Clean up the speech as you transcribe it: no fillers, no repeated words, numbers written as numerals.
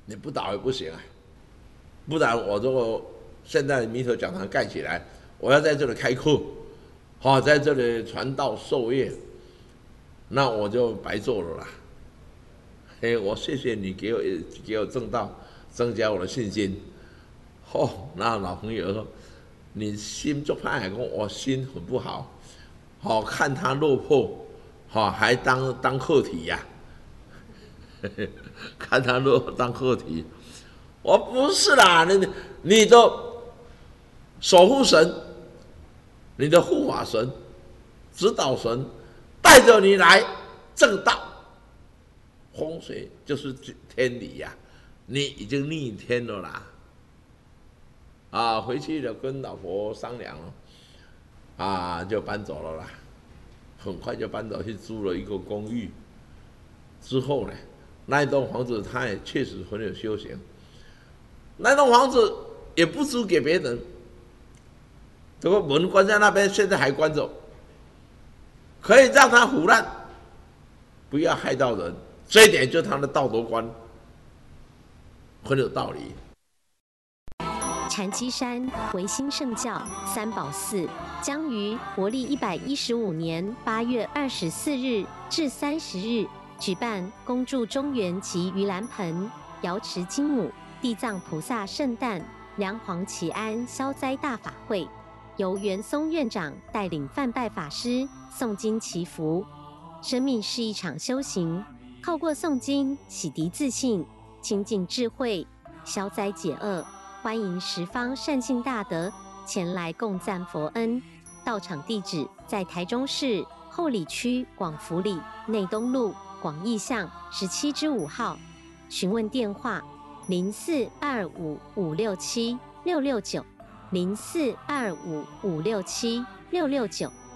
你不倒也不行啊，不然我如果现在弥陀讲堂盖起来，我要在这里开课，好，在这里传道授业，那我就白做了啦。我谢谢你给我正道，增加我的信心。那老朋友说，你心就怕讲我心很不好，看他落魄，还当课题呀、看他当课题。我不是啦，你的守护神，你的护法神、指导神带着你来正道。风水就是天理呀、你已经逆天了啦。回去了跟老婆商量了，就搬走了啦。很快就搬走去租了一个公寓。之后呢，那一栋房子它也确实很有修行。那栋房子也不租给别人，这个门关在那边，现在还关着，可以让它腐烂，不要害到人。这一点就是他的道德观很有道理。 禅机山维新圣教三宝寺将于国历115年8月24日至30日举办恭祝中元及盂兰盆、瑶池金母、地藏菩萨圣诞、梁皇祈安消灾大法会，由元松院长带领梵拜法师诵经祈福。生命是一场修行，透过诵经洗涤自信，亲近智慧，消灾解厄。欢迎十方善信大德前来共赞佛恩。到场地址在台中市后里区广福里内东路广义巷17-5号。询问电话0425567669，0425567669。